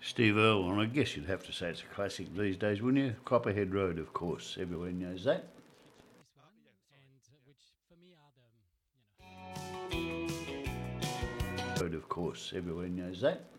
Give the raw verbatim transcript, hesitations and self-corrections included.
Steve Earle, and I guess you'd have to say it's a classic these days, wouldn't you? Copperhead Road, of course. Everyone knows that. Road, of course. Everyone knows that.